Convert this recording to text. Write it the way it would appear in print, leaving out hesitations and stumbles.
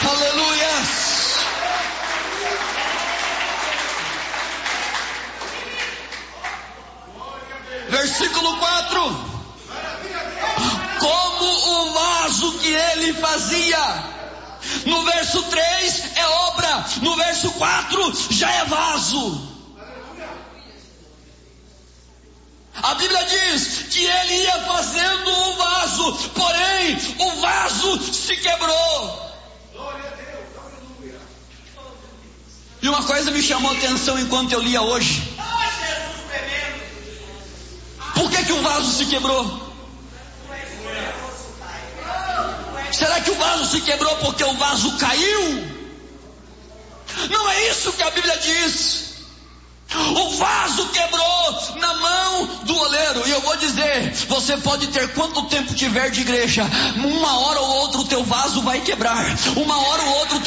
Aleluia. Versículo 4. Como o vaso que ele fazia. No verso 3 é obra. No verso 4 já é vaso. A Bíblia diz que ele ia fazendo o vaso, porém o vaso se quebrou. E uma coisa me chamou a atenção enquanto eu lia hoje. Por que o vaso se quebrou? Será que o vaso se quebrou porque o vaso caiu? Não é isso que a Bíblia diz. O vaso quebrou na mão do oleiro. E eu vou dizer, você pode ter quanto tempo tiver de igreja, uma hora ou outra o teu vaso vai quebrar. Uma hora ou outra